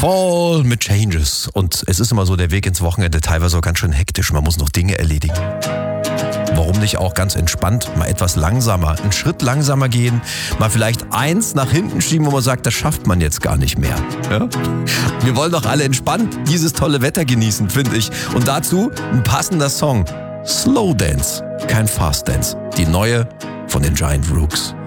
Fall mit Changes. Und es ist immer so, der Weg ins Wochenende teilweise auch ganz schön hektisch. Man muss noch Dinge erledigen. Warum nicht auch ganz entspannt mal etwas langsamer, einen Schritt langsamer gehen, mal vielleicht eins nach hinten schieben, wo man sagt, das schafft man jetzt gar nicht mehr. Ja? Wir wollen doch alle entspannt dieses tolle Wetter genießen, finde ich. Und dazu ein passender Song. Slow Dance, kein Fast Dance. Die neue von den Giant Rooks.